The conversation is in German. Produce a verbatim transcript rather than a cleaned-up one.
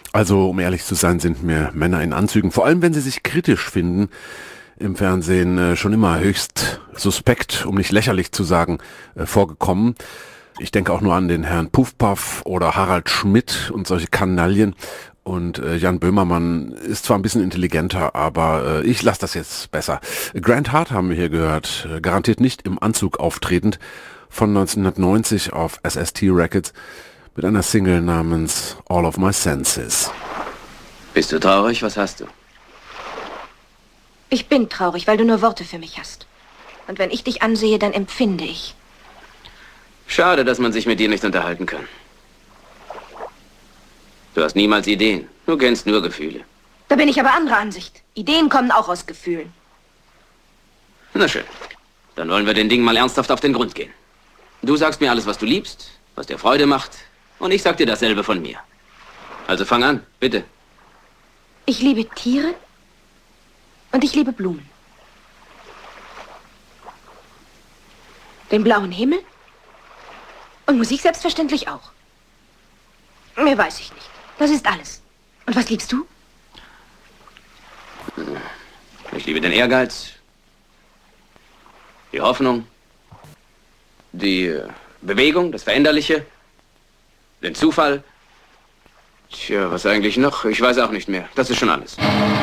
Also, um ehrlich zu sein, sind mir Männer in Anzügen, vor allem wenn sie sich kritisch finden, im Fernsehen äh, schon immer höchst suspekt, um nicht lächerlich zu sagen, äh, vorgekommen. Ich denke auch nur an den Herrn Puffpaff oder Harald Schmidt und solche Kanaillen. Und äh, Jan Böhmermann ist zwar ein bisschen intelligenter, aber äh, ich lasse das jetzt besser. Grant Hart haben wir hier gehört, äh, garantiert nicht im Anzug auftretend, von neunzehnhundertneunzig auf S S T Records mit einer Single namens All of My Senses. Bist du traurig? Was hast du? Ich bin traurig, weil du nur Worte für mich hast. Und wenn ich dich ansehe, dann empfinde ich. Schade, dass man sich mit dir nicht unterhalten kann. Du hast niemals Ideen. Du kennst nur Gefühle. Da bin ich aber anderer Ansicht. Ideen kommen auch aus Gefühlen. Na schön. Dann wollen wir den Dingen mal ernsthaft auf den Grund gehen. Du sagst mir alles, was du liebst, was dir Freude macht. Und ich sag dir dasselbe von mir. Also fang an, bitte. Ich liebe Tiere und ich liebe Blumen. Den blauen Himmel und Musik selbstverständlich auch. Mehr weiß ich nicht. Das ist alles. Und was liebst du? Ich liebe den Ehrgeiz, die Hoffnung, die äh, Bewegung, das Veränderliche, den Zufall. Tja, was eigentlich noch? Ich weiß auch nicht mehr. Das ist schon alles.